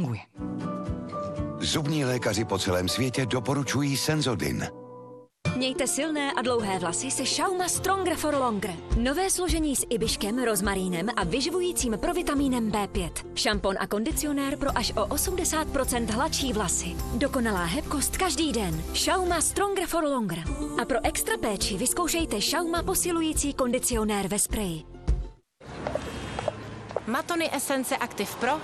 funguje. Zubní lékaři po celém světě doporučují Senzodin. Mějte silné a dlouhé vlasy se Schauma Stronger for Longer. Nové složení s ibiškem, rozmarínem a vyživujícím provitamínem B5. Šampon a kondicionér pro až o 80% hladší vlasy. Dokonalá hebkost každý den. Schauma Stronger for Longer. A pro extra péči vyzkoušejte Schauma posilující kondicionér ve spreji. Matony Essence Active Pro